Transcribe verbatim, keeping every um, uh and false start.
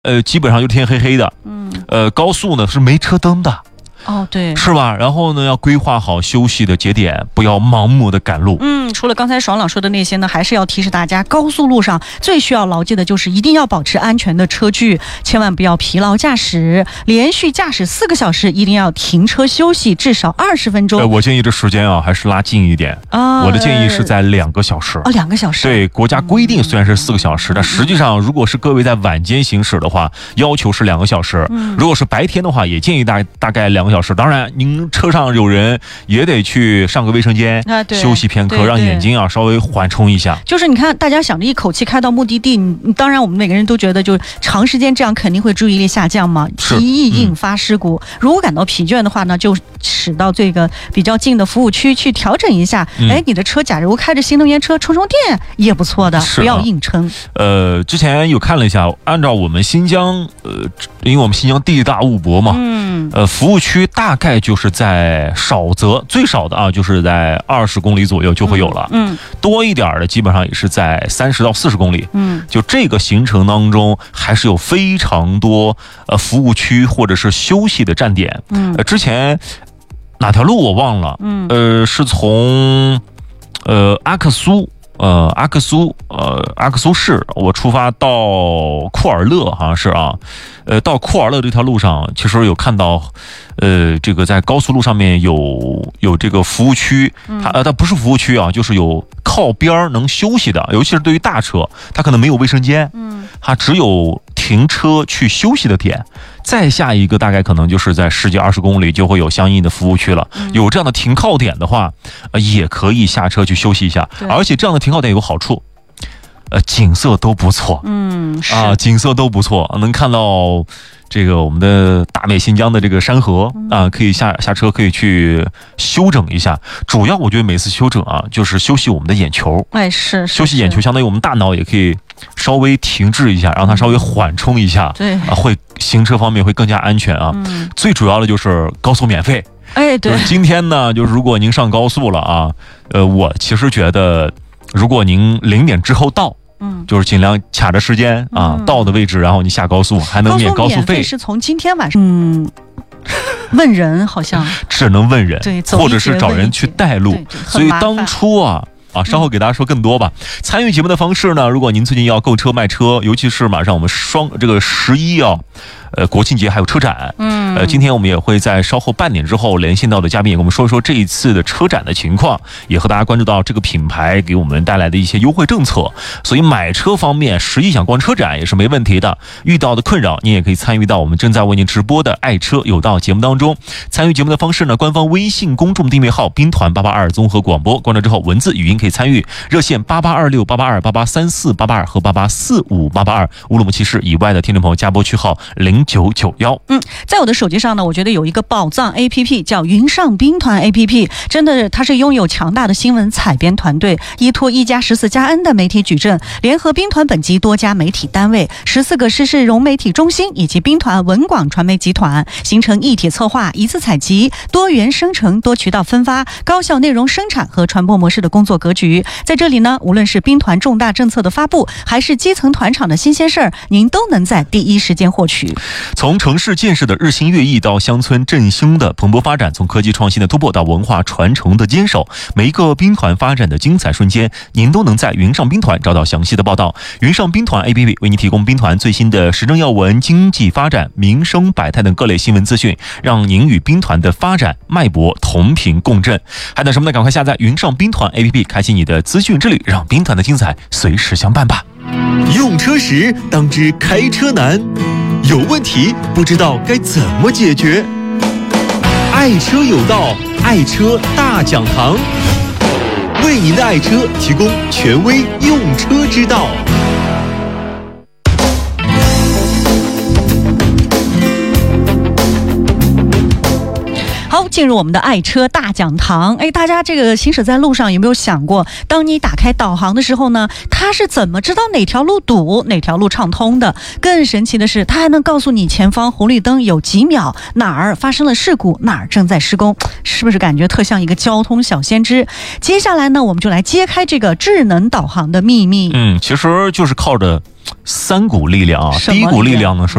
呃，基本上就天黑黑的。嗯，呃，高速呢是没车灯的。 哦，对， 是吧？然后呢，要规划好休息的节点，不要盲目的赶路。 嗯，除了刚才爽朗说的那些呢，还是要提示大家，高速路上最需要牢记的就是一定要保持安全的车距，千万不要疲劳驾驶。连续驾驶四个小时，一定要停车休息至少二十分钟。 呃，我建议这时间啊，还是拉近一点啊。我的建议是在两个小时。 哦，两个小时。 对，国家规定虽然是四个小时，嗯、但实际上如果是各位在晚间行驶的话，要求是两个小时。嗯、如果是白天的话，也建议大大概两个小时。当然，您车上有人也得去上个卫生间、啊、休息片刻，对对，让眼睛啊稍微缓冲一下。 就是你看，大家想着一口气开到目的地，你当然我们每个人都觉得，就长时间这样肯定会注意力下降嘛，极易引发事故。嗯、如果感到疲倦的话呢，就驶到这个比较近的服务区去调整一下。嗯、哎，你的车假如开着新能源车充充电也不错的，啊、不要硬撑。 呃，之前有看了一下，按照我们新疆，呃，因为我们新疆地大物博嘛，嗯，呃，服务区大概就是在少则最少的啊，就是在二十公里左右就会有了。嗯，嗯多一点的基本上也是在三十到四十公里。嗯，就这个行程当中，还是有非常多呃服务区或者是休息的站点。嗯，呃，之前哪条路我忘了。嗯，呃，是从呃阿克苏。呃，阿克苏，呃，阿克苏市，我出发到库尔勒，好像是啊，呃，到库尔勒这条路上，其实有看到，呃，这个在高速路上面有有这个服务区，它呃，它不是服务区啊，就是有靠边能休息的，尤其是对于大车，它可能没有卫生间，嗯，它只有停车去休息的点。再下一个大概可能就是在十几二十公里就会有相应的服务区了。嗯、有这样的停靠点的话，呃，也可以下车去休息一下。而且这样的停靠点有好处，呃，景色都不错。嗯，是啊，景色都不错，能看到这个我们的大美新疆的这个山河啊，可以下下车可以去休整一下。主要我觉得每次休整啊，就是休息我们的眼球。 哎，是休息眼球，相当于我们大脑也可以稍微停滞一下，让它稍微缓冲一下。对啊，会行车方面会更加安全啊。嗯、最主要的就是高速免费。 哎，对。 就是今天呢，就是如果您上高速了啊，呃，我其实觉得，如果您零点之后到。嗯，就是尽量卡着时间啊，嗯、到的位置，然后你下高速还能免高速费。 是从今天晚上，嗯，问人好像只能问人，对，或者是找人去带路。所以当初啊。啊，稍后给大家说更多吧。嗯、参与节目的方式呢，如果您最近要购车卖车，尤其是马上我们双这个十一啊，呃，国庆节还有车展，嗯，呃，今天我们也会在稍后半点之后连线到的嘉宾，也跟我们说一说这一次的车展的情况，也和大家关注到这个品牌给我们带来的一些优惠政策。所以买车方面，十一想逛车展也是没问题的。遇到的困扰，您也可以参与到我们正在为您直播的爱车有道节目当中。参与节目的方式呢，官方微信公众订阅号兵团八八二综合广播，关注之后文字语音可以参与，热线八八二六八八二八八三四八八二和八八四五八八二，乌鲁木齐市以外的听众朋友加拨区号零九九幺。 嗯，在我的手机上呢，我觉得有一个宝藏 A P P 叫云上兵团 A P P， 真的它是拥有强大的新闻采编团队，依托一加十四加 N 的媒体矩阵，联合兵团本级多家媒体单位、十四个时事融媒体中心以及兵团文广传媒集团，形成一体策划、一次采集、多元生成、多渠道分发、高效内容生产和传播模式的工作格局。在这里呢，无论是兵团重大政策的发布，还是基层团场的新鲜事儿，您都能在第一时间获取。 从城市建设的日新月异到乡村振兴的蓬勃发展，从科技创新的突破到文化传承的坚守，每一个兵团发展的精彩瞬间，您都能在云上兵团找到详细的报道。云上兵团 A P P 为您提供兵团最新的时政要闻、经济发展、民生百态等各类新闻资讯，让您与兵团的发展脉搏同频共振。还等什么呢？赶快下载云上兵团 A P P， 开启你的资讯之旅，让兵团的精彩随时相伴吧。 用车时当知开车难，有问题不知道该怎么解决。爱车有道，爱车大讲堂，为您的爱车提供权威用车之道。 好，进入我们的爱车大讲堂。哎，大家这个行驶在路上有没有想过，当你打开导航的时候呢，它是怎么知道哪条路堵，哪条路畅通的？更神奇的是，它还能告诉你前方红绿灯有几秒，哪儿发生了事故，哪儿正在施工，是不是感觉特像一个交通小先知？接下来呢，我们就来揭开这个智能导航的秘密。 嗯，其实就是靠着三股力量啊。 什么力量第一股力量呢是